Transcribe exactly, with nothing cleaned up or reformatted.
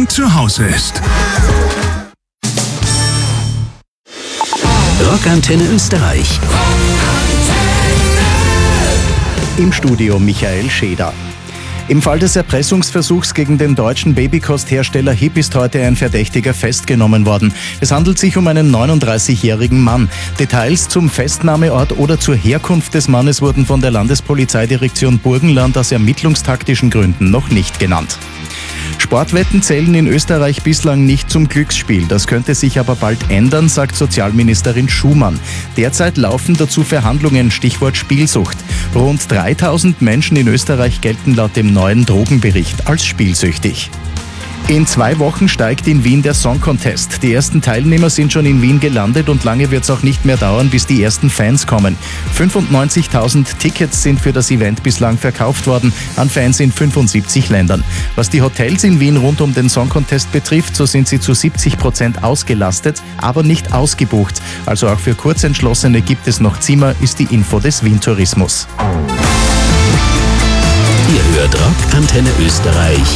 Sendung zu Hause ist. Rockantenne Österreich. Im Studio Michael Scheder. Im Fall des Erpressungsversuchs gegen den deutschen Babykosthersteller Hipp ist heute ein Verdächtiger festgenommen worden. Es handelt sich um einen neununddreißigjährigen Mann. Details zum Festnahmeort oder zur Herkunft des Mannes wurden von der Landespolizeidirektion Burgenland aus ermittlungstaktischen Gründen noch nicht genannt. Sportwetten zählen in Österreich bislang nicht zum Glücksspiel. Das könnte sich aber bald ändern, sagt Sozialministerin Schumann. Derzeit laufen dazu Verhandlungen, Stichwort Spielsucht. Rund dreitausend Menschen in Österreich gelten laut dem neuen Drogenbericht als spielsüchtig. In zwei Wochen steigt in Wien der Song Contest. Die ersten Teilnehmer sind schon in Wien gelandet und lange wird es auch nicht mehr dauern, bis die ersten Fans kommen. fünfundneunzigtausend Tickets sind für das Event bislang verkauft worden, an Fans in fünfundsiebzig Ländern. Was die Hotels in Wien rund um den Song Contest betrifft, so sind sie zu siebzig Prozent ausgelastet, aber nicht ausgebucht. Also auch für Kurzentschlossene gibt es noch Zimmer, ist die Info des Wien Tourismus. Ihr hört Rockantenne Österreich.